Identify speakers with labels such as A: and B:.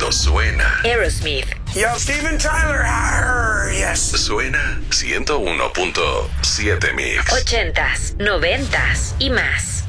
A: cuando suena.
B: Aerosmith.
C: Yo, Steven Tyler. Yes.
A: Suena 101.7 Mix.
B: 80s, 90s y más.